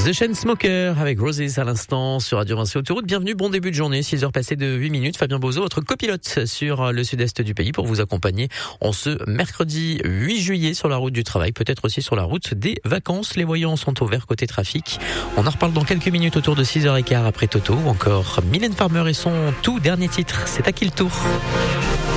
The Chainsmokers avec Roses à l'instant sur Radio Vinci Autoroute. Bienvenue, bon début de journée, 6h passées de 8 minutes. Fabien Bozo, votre copilote sur le sud-est du pays pour vous accompagner en ce mercredi 8 juillet sur la route du travail, peut-être aussi sur la route des vacances. Les voyants sont au vert côté trafic. On en reparle dans quelques minutes autour de 6h15 après Toto ou encore Mylène Farmer et son tout dernier titre. C'est à qui le tour ?